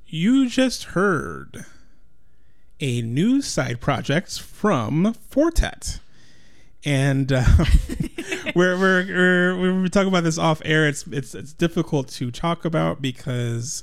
You just heard a new side project from Fortet. And we're talking about this off air. It's difficult to talk about because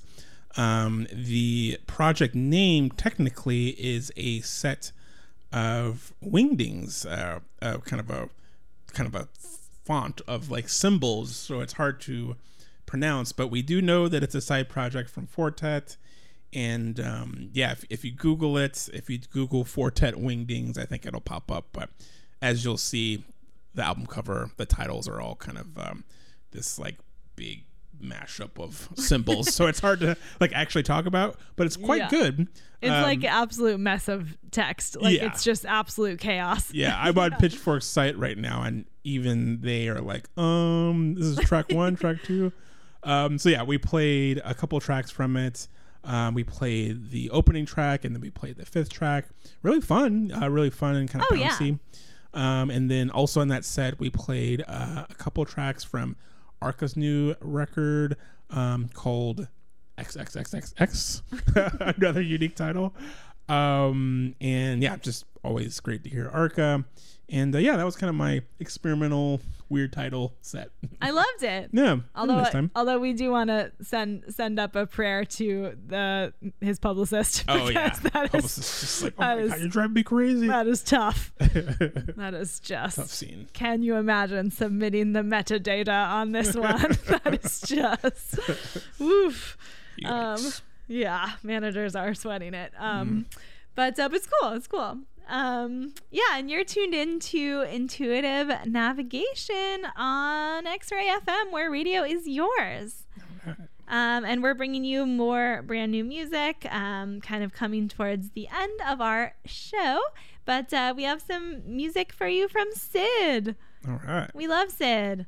the project name technically is a set of wingdings, kind of a font of like symbols, so it's hard to pronounce. But we do know that it's a side project from Fortet. And if you Google it, if you Google Fortet Wingdings, I think it'll pop up. But as you'll see, the album cover, the titles are all kind of this like big mashup of symbols. So it's hard to like actually talk about, but it's quite good. It's like an absolute mess of text. Like it's just absolute chaos. Yeah, I'm on Pitchfork's site right now, and even they are like, this is track 1, track 2. So yeah, we played a couple tracks from it. We played the opening track, and then we played the 5th track. Really fun and kind of bouncy. And then also in that set, we played a couple tracks from Arca's new record called XXXXX, another unique title. And yeah, just always great to hear Arca. And that was kind of my experimental weird title set. I loved it. Yeah. Although we do want to send up a prayer to his publicist. Oh yeah. Publicist just like, oh my God, you're driving me crazy. That is tough. That is just tough scene. Can you imagine submitting the metadata on this one? That is just woof. Yeah, managers are sweating it. But it's cool. It's cool. And you're tuned into Intuitive Navigation on X-Ray FM, where radio is yours. And we're bringing you more brand new music, kind of coming towards the end of our show. But we have some music for you from Syd. All right. We love Syd.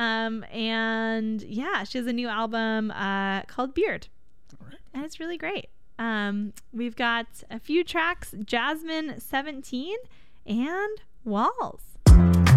And she has a new album called Beard. All right. And it's really great. We've got a few tracks, Jasmine 17 and Walls.